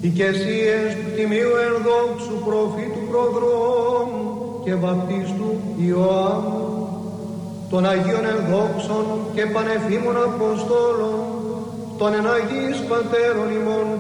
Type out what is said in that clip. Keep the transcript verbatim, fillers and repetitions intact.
οικεσίες του τιμίου ενδόξου προφήτου προδρόμου και βαπτίστου Ιωάννου, των Αγίων ενδόξων και πανεφήμων Αποστόλων, των εν Αγίης Πατέρων ημών